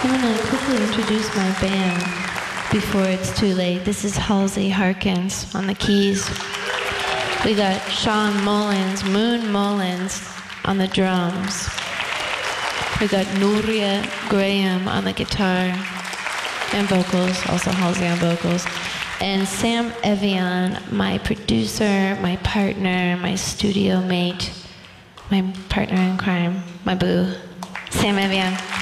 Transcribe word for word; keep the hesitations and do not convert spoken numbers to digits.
I'm going to quickly introduce my band before it's too late. This is Halsey Harkins on the keys. We got Sean Mullins, Moon Mullins on the drums. We got Nuria Graham on the guitar and vocals, also Halsey on vocals. And Sam Evian, my producer, my partner, my studio mate, my partner in crime, my boo, Sam Evian.